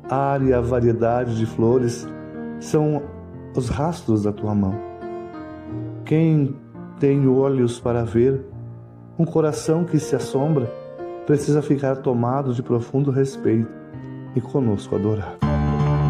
ar e a variedade de flores são os rastros da tua mão. Quem tem olhos para ver, um coração que se assombra, precisa ficar tomado de profundo respeito e conosco adorar.